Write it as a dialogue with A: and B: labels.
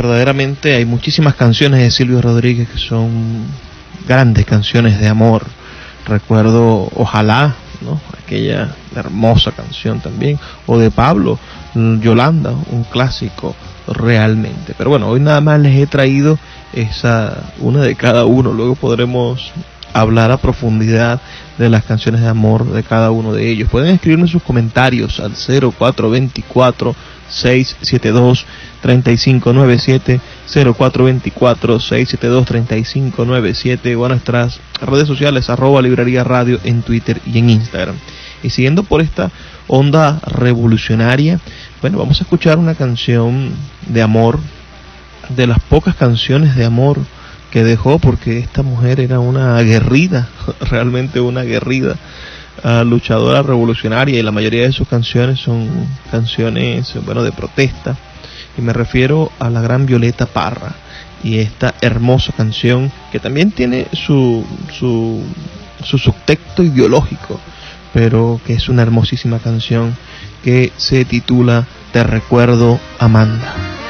A: verdaderamente hay muchísimas canciones de Silvio Rodríguez que son grandes canciones de amor. Recuerdo Ojalá, ¿no? Aquella hermosa canción también, o de Pablo, Yolanda, un clásico realmente. Pero bueno, hoy nada más les he traído una de cada uno. Luego podremos hablar a profundidad de las canciones de amor de cada uno de ellos. Pueden escribirme sus comentarios al 0424-672-3597, 0424-672-3597, o a nuestras redes sociales, @librería radio en Twitter y en Instagram. Y siguiendo por esta onda revolucionaria, bueno, vamos a escuchar una canción de amor, de las pocas canciones de amor que dejó, porque esta mujer era una aguerrida, realmente una aguerrida luchadora revolucionaria, y la mayoría de sus canciones son canciones, bueno, de protesta, y me refiero a la gran Violeta Parra, y esta hermosa canción que también tiene su subtexto ideológico, pero que es una hermosísima canción que se titula Te recuerdo, Amanda.